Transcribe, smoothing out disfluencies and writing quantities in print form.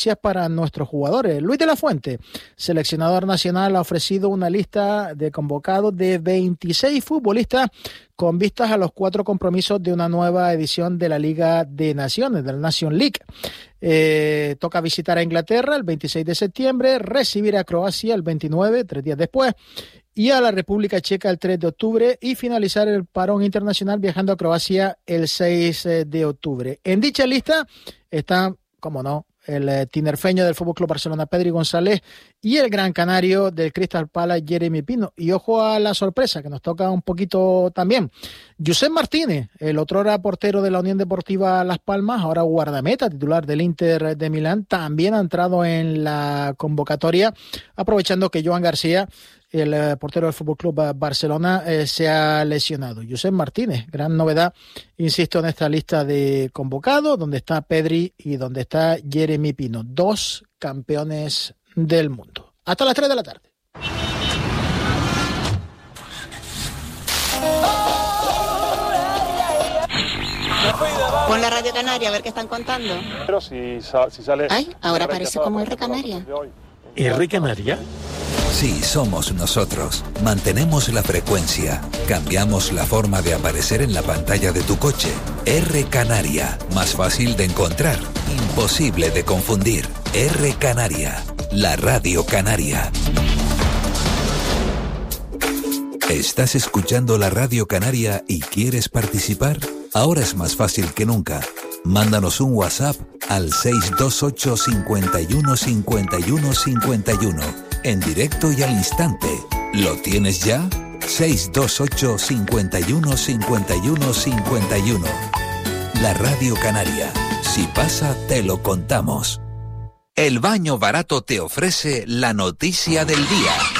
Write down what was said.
para nuestros jugadores. Luis de la Fuente, seleccionador nacional, ha ofrecido una lista de convocados de 26 futbolistas con vistas a los 4 compromisos de una nueva edición de la Liga de Naciones, del Nation League. Toca visitar a Inglaterra el 26 de septiembre, recibir a Croacia el 29, 3 días después, y a la República Checa el 3 de octubre y finalizar el parón internacional viajando a Croacia el 6 de octubre. En dicha lista está, como no, el tinerfeño del FC Barcelona, Pedri González, y el gran canario del Crystal Palace, Jeremy Pino. Y ojo a la sorpresa, que nos toca un poquito también. Josep Martínez, el otrora portero de la Unión Deportiva Las Palmas, ahora guardameta titular del Inter de Milán, también ha entrado en la convocatoria, aprovechando que Joan García, el portero del FC Barcelona, se ha lesionado. Josep Martínez, gran novedad, insisto, en esta lista de convocados, donde está Pedri y donde está Jeremy Pino, 2 campeones del mundo. Hasta las 3 de la tarde. Pon la Radio Canaria a ver qué están contando. Pero si sale... Ay, ahora parece como R Canaria. ¿R Canaria? Sí, somos nosotros. Mantenemos la frecuencia. Cambiamos la forma de aparecer en la pantalla de tu coche. R Canaria. Más fácil de encontrar. Imposible de confundir. R Canaria. La Radio Canaria. ¿Estás escuchando la Radio Canaria y quieres participar? Ahora es más fácil que nunca. Mándanos un WhatsApp al 628 51 51 51. En directo y al instante. ¿Lo tienes ya? 628 51 51 51. La Radio Canaria. Si pasa, te lo contamos. El Baño Barato te ofrece la noticia del día.